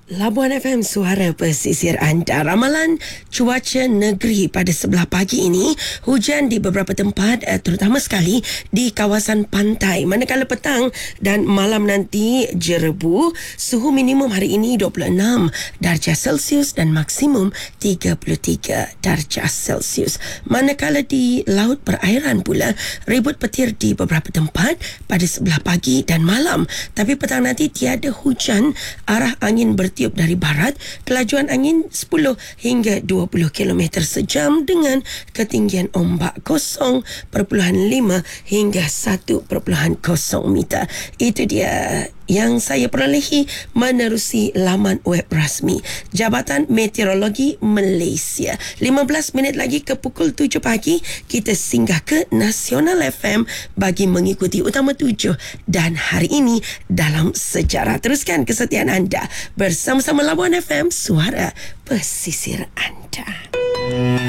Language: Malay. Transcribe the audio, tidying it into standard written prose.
Labuan FM, suara pesisir anda. Ramalan cuaca negeri pada sebelah pagi ini, hujan di beberapa tempat, terutama sekali di kawasan pantai. Manakala petang dan malam nanti jerebu, suhu minimum hari ini 26 darjah Celsius dan maksimum 33 darjah Celsius. Manakala di laut perairan pula, ribut petir di beberapa tempat pada sebelah pagi dan malam. Tapi petang nanti tiada hujan, arah angin bertiup dari barat, kelajuan angin 10 hingga 20 km sejam dengan ketinggian ombak 0.5 hingga 1.0 meter. Itu dia yang saya perolehi menerusi laman web rasmi Jabatan Meteorologi Malaysia. 15 minit lagi ke pukul 7 pagi, kita singgah ke Nasional FM bagi mengikuti Utama 7 dan hari ini dalam sejarah. Teruskan kesetiaan anda bersama-sama Labuan FM, suara pesisir anda.